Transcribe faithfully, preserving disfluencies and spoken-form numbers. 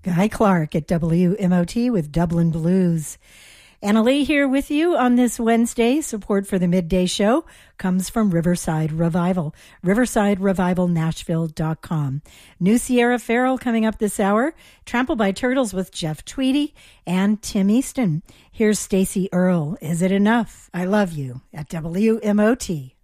Guy Clark at W M O T with Dublin Blues. Anna Lee here with you on this Wednesday. Support for the Midday Show comes from Riverside Revival, riverside revival nashville dot com. New Sierra Farrell coming up this hour, Trampled by Turtles with Jeff Tweedy and Tim Easton. Here's Stacey Earle, Is It Enough? I Love You at W M O T.